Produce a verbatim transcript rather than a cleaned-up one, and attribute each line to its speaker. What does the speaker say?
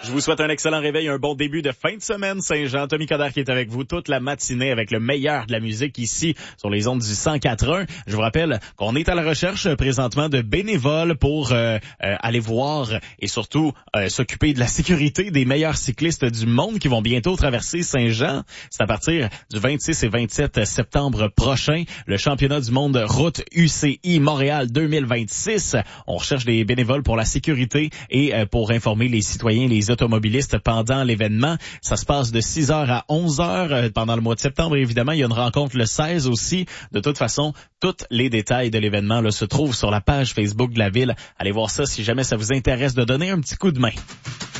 Speaker 1: Je vous souhaite un excellent réveil, un bon début de fin de semaine Saint-Jean. Tommy Coderre qui est avec vous toute la matinée avec le meilleur de la musique ici sur les ondes du cent quatre point un. Je vous rappelle qu'on est à la recherche présentement de bénévoles pour euh, euh, aller voir et surtout euh, s'occuper de la sécurité des meilleurs cyclistes du monde qui vont bientôt traverser Saint-Jean. C'est à partir du vingt-six et vingt-sept septembre prochain, le championnat du monde route U C I Montréal deux mille vingt-six. On recherche des bénévoles pour la sécurité et euh, pour informer les citoyens, les automobilistes pendant l'événement. Ça se passe de six heures à onze heures euh, pendant le mois de septembre. Évidemment, il y a une rencontre le seize aussi. De toute façon, tous les détails de l'événement là, se trouvent sur la page Facebook de la ville. Allez voir ça si jamais ça vous intéresse de donner un petit coup de main.